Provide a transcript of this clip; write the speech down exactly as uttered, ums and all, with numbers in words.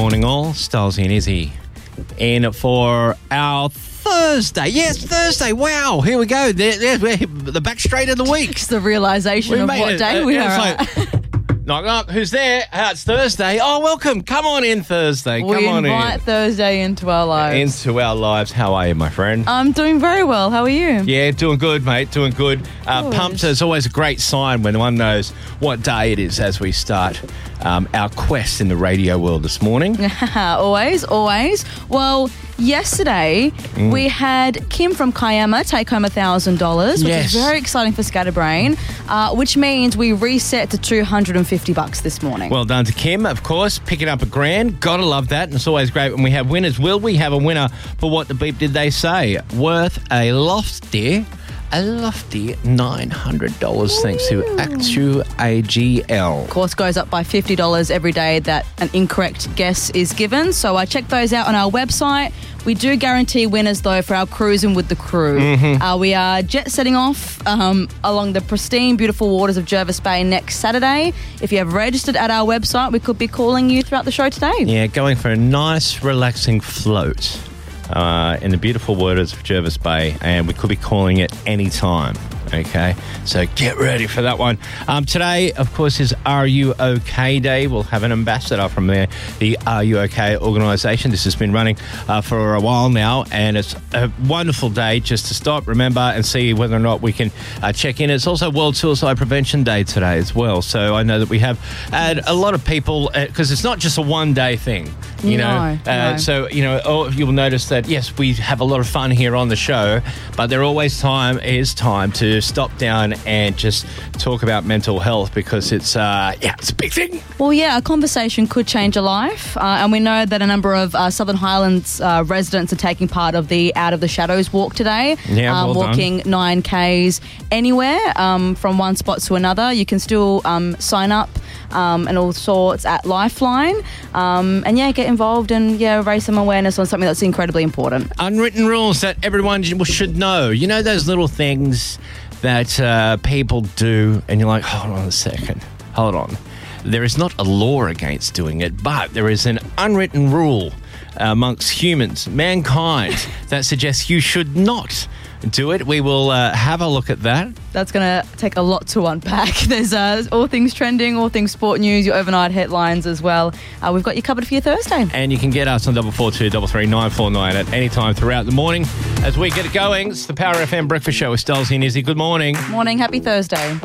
morning all. Stylesy and Izzy in for our Thursday. Yes, Thursday. Wow, here we go. There, there, we're the back straight of the week. It's the realisation We of made what it. day Uh, we it's are like- at. Knock, knock. Who's there? Oh, it's Thursday. Oh, welcome. Come on in, Thursday. Come We on invite in. Thursday into our lives. Into our lives. How are you, my friend? I'm doing very well. How are you? Yeah, doing good, mate. Doing good. Uh, Good. pumped is always a great sign when one knows what day it is as we start um, our quest in the radio world this morning. always, always. Well, yesterday Mm. we had Kim from Kiama take home one thousand dollars, which Yes. is very exciting for Scatterbrain, uh, which means we reset to two hundred fifty bucks this morning. Well done to Kim, of course, picking up a grand. Gotta love that. And it's always great when we have winners. Will we have a winner for What the Beep Did They Say? Worth a lofty, a lofty nine hundred dollars thanks to Actu A G L. Of course, goes up by fifty dollars every day that an incorrect guess is given. So I check those out on our website. We do guarantee winners, though, for our cruising with the crew. Mm-hmm. Uh, we are jet setting off um, along the pristine, beautiful waters of Jervis Bay next Saturday. If you have registered at our website, we could be calling you throughout the show today. Yeah, going for a nice, relaxing float uh, in the beautiful waters of Jervis Bay, and we could be calling it any time. Okay, so get ready for that one. Um, today, of course, is Are You OK Day. We'll have an ambassador from there, the Are You OK organisation. This has been running uh, for a while now, and it's a wonderful day just to stop, remember, and see whether or not we can uh, check in. It's also World Suicide Prevention Day today as well, so I know that we have had a lot of people, because uh, it's not just a one-day thing, you No, know. Uh, no. So, you know, oh, you'll notice that, yes, we have a lot of fun here on the show, but there always time is time to stop down and just talk about mental health, because it's, uh, yeah, it's a big thing. Well, yeah, a conversation could change a life. Uh, and we know that a number of uh, Southern Highlands uh, residents are taking part of the Out of the Shadows walk today. Yeah, um, well done. walking nine Ks anywhere um, from one spot to another. You can still um, sign up um, and all sorts at Lifeline. Um, and, yeah, get involved and, yeah, raise some awareness on something that's incredibly important. Unwritten rules that everyone should know. You know those little things that uh, people do, and you're like, hold on a second, hold on. There is not a law against doing it, but there is an unwritten rule amongst humans, mankind, that suggests you should not do it. We will uh, have a look at that. That's going to take a lot to unpack. There's uh, all things trending, all things sport news, your overnight headlines as well. Uh, we've got you covered for your Thursday. And you can get us on double four two double three nine four nine at any time throughout the morning. As we get it going, it's the Power F M Breakfast Show with Stylesy and Izzy. Good morning. Morning, happy Thursday.